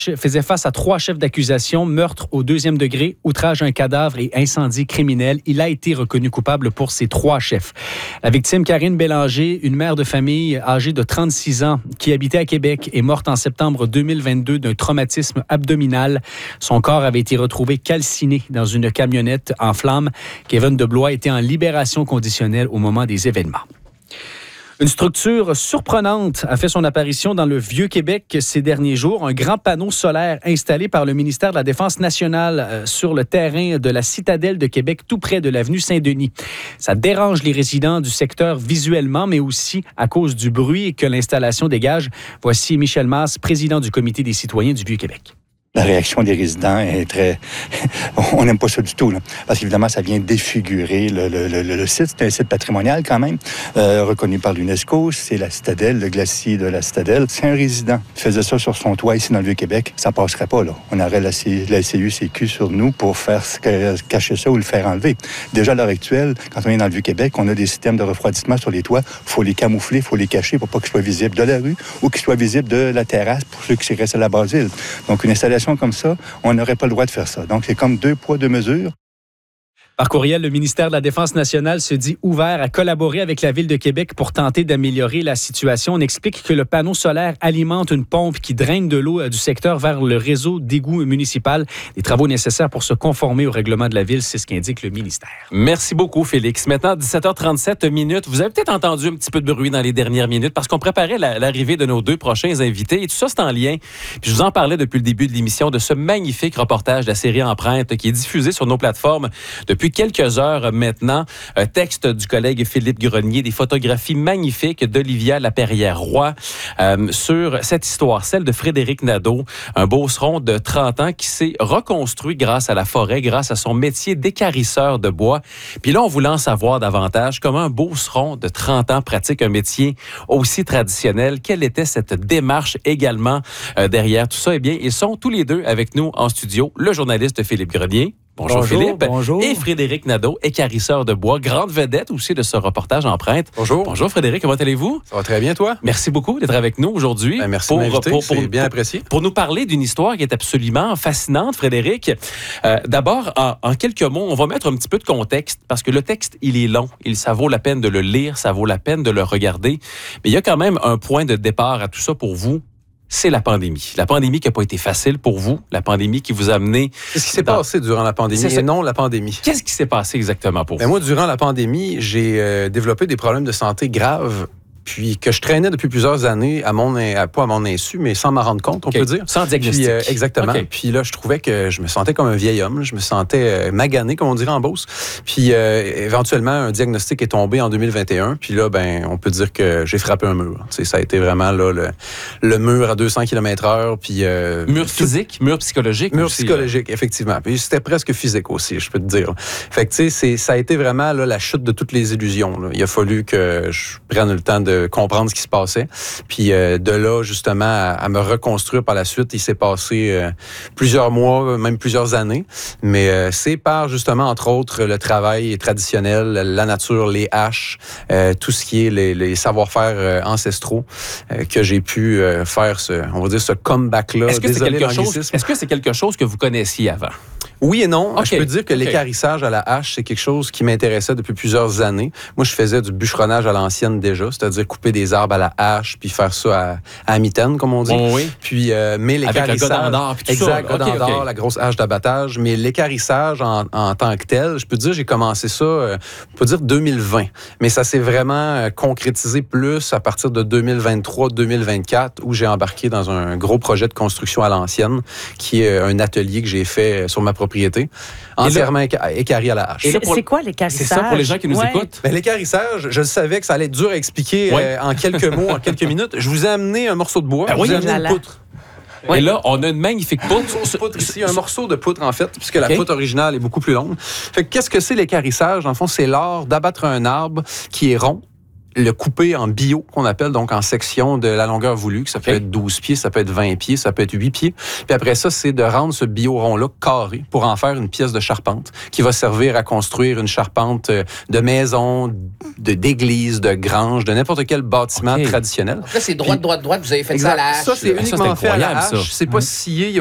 faisait face à 3 chefs d'accusation, meurtre au 2e degré, outrage à un cadavre et incendie criminel. Il a été reconnu coupable pour ces 3 chefs. La victime, Karine Bélanger, une mère de famille âgée de 36 ans qui habitait à Québec, est morte en septembre 2022 d'un traumatisme abdominal. Son corps avait été retrouvé calciné dans une camionnette en flammes. Kevin Deblois était en libération conditionnelle au moment des événements. Une structure surprenante a fait son apparition dans le Vieux-Québec ces derniers jours. Un grand panneau solaire installé par le ministère de la Défense nationale sur le terrain de la Citadelle de Québec, tout près de l'avenue Saint-Denis. Ça dérange les résidents du secteur visuellement, mais aussi à cause du bruit que l'installation dégage. Voici Michel Masse, président du Comité des citoyens du Vieux-Québec. La réaction des résidents est très... On n'aime pas ça du tout, là. Parce qu'évidemment, ça vient défigurer le site. C'est un site patrimonial, quand même, reconnu par l'UNESCO. C'est la Citadelle, le glacier de la Citadelle. C'est un résident qui faisait ça sur son toit ici dans le Vieux-Québec. Ça passerait pas, là. On aurait la CUCQ sur nous pour faire cacher ça ou le faire enlever. Déjà, à l'heure actuelle, quand on est dans le Vieux-Québec, on a des systèmes de refroidissement sur les toits. Il faut les camoufler, il faut les cacher pour pas qu'ils soient visibles de la rue ou qu'ils soient visibles de la terrasse pour ceux qui restent à la Basile. Donc, une installation comme ça, on n'aurait pas le droit de faire ça. Donc, c'est comme 2 poids, 2 mesures. Par courriel, le ministère de la Défense nationale se dit ouvert à collaborer avec la Ville de Québec pour tenter d'améliorer la situation. On explique que le panneau solaire alimente une pompe qui draine de l'eau du secteur vers le réseau d'égout municipal. Des travaux nécessaires pour se conformer au règlement de la Ville, c'est ce qu'indique le ministère. Merci beaucoup, Félix. Maintenant, 17h37. Vous avez peut-être entendu un petit peu de bruit dans les dernières minutes parce qu'on préparait l'arrivée de nos 2 prochains invités et tout ça, c'est en lien. Puis je vous en parlais depuis le début de l'émission de ce magnifique reportage de la série Empreinte qui est diffusé sur nos plateformes depuis quelques heures maintenant. Un texte du collègue Philippe Grenier, des photographies magnifiques d'Olivia Laperrière-Roy sur cette histoire, celle de Frédéric Nadeau, un beauceron de 30 ans qui s'est reconstruit grâce à la forêt, grâce à son métier d'équarrisseur de bois. Puis là, on voulait en savoir davantage comment un beauceron de 30 ans pratique un métier aussi traditionnel. Quelle était cette démarche également derrière tout ça? Eh bien, ils sont tous les 2 avec nous en studio. Le journaliste Philippe Grenier. Bonjour Philippe. Bonjour. Et Frédéric Nadeau, équarrisseur de bois, grande vedette aussi de ce reportage Empreinte. Bonjour. Bonjour Frédéric, comment allez-vous? Ça va très bien, toi? Merci beaucoup d'être avec nous aujourd'hui. Merci de m'inviter, c'est bien apprécié. Pour nous parler d'une histoire qui est absolument fascinante, Frédéric. D'abord, en quelques mots, on va mettre un petit peu de contexte parce que le texte, il est long. Ça vaut la peine de le lire, ça vaut la peine de le regarder. Mais il y a quand même un point de départ à tout ça pour vous. C'est la pandémie. La pandémie qui n'a pas été facile pour vous, la pandémie qui vous a amené... Qu'est-ce qui s'est passé durant la pandémie et non la pandémie? Qu'est-ce qui s'est passé exactement pour vous? Moi, durant la pandémie, j'ai développé des problèmes de santé graves, puis que je traînais depuis plusieurs années, pas à mon insu, mais sans m'en rendre compte, on peut dire. Sans diagnostic. Puis, exactement. Okay. Puis là, je trouvais que je me sentais comme un vieil homme. Je me sentais magané, comme on dirait en Beauce. Puis éventuellement, un diagnostic est tombé en 2021. Puis là, on peut dire que j'ai frappé un mur. T'sais, ça a été vraiment là, le mur à 200 km/h. Puis, mur physique, mur psychologique. Mur psychologique, effectivement. Puis c'était presque physique aussi, je peux te dire. Fait que, tu sais, ça a été vraiment là, la chute de toutes les illusions. Là. Il a fallu que je prenne le temps de comprendre ce qui se passait. Puis de là, justement, à me reconstruire par la suite, il s'est passé plusieurs mois, même plusieurs années. Mais c'est par, justement, entre autres, le travail traditionnel, la nature, les haches, tout ce qui est les savoir-faire ancestraux, que j'ai pu faire ce comeback-là. Est-ce que c'est quelque chose que vous connaissiez avant? Oui et non. Okay. Je peux dire que l'équarrissage à la hache, c'est quelque chose qui m'intéressait depuis plusieurs années. Moi, je faisais du bûcheronnage à l'ancienne déjà, c'est-à-dire couper des arbres à la hache, puis faire ça à mitaine, comme on dit. Oh oui. Puis, mais l'équarrissage... Avec le godin d'or, puis tout ça. Exact, godin d'or, la grosse hache d'abattage. Mais l'équarrissage en tant que tel, je peux dire, j'ai commencé ça, on peut dire 2020. Mais ça s'est vraiment concrétisé plus à partir de 2023-2024, où j'ai embarqué dans un gros projet de construction à l'ancienne, qui est un atelier que j'ai fait sur ma propriété, entièrement équarri à la hache. C'est quoi l'équarrissage? C'est ça pour les gens qui nous écoutent? Ben, l'équarrissage, je savais que ça allait être dur à expliquer en quelques mots, en quelques minutes. Je vous ai amené un morceau de bois, je vous ai amené une poutre. Oui. Et là, on a une magnifique poutre. Ici, un morceau de poutre, en fait, puisque la poutre originale est beaucoup plus longue. Fait que qu'est-ce que c'est l'équarrissage? En fond, c'est l'art d'abattre un arbre qui est rond, le couper en bio, qu'on appelle, donc en section de la longueur voulue, que ça peut être 12 pieds, ça peut être 20 pieds, ça peut être 8 pieds. Puis après ça, c'est de rendre ce bio-rond-là carré pour en faire une pièce de charpente qui va servir à construire une charpente de maison, d'église, de grange, de n'importe quel bâtiment traditionnel. Là, c'est droite. Vous avez fait ça à la hache. Ça, c'est uniquement fait à la hache. Ça. C'est pas scié.